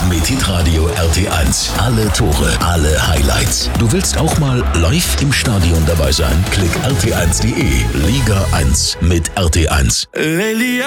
mit Hitradio RT1. Alle Tore, alle Highlights. Du willst auch mal live im Stadion dabei sein? Klick RT1.de. Liga 1 mit RT1.